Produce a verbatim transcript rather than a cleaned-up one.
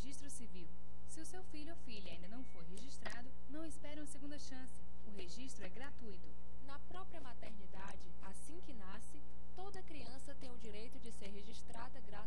registro civil. Se o seu filho ou filha ainda não foi registrado, não espere uma segunda chance. O registro é gratuito. Na própria maternidade, assim que nasce, toda criança tem o direito de ser registrada gratuitamente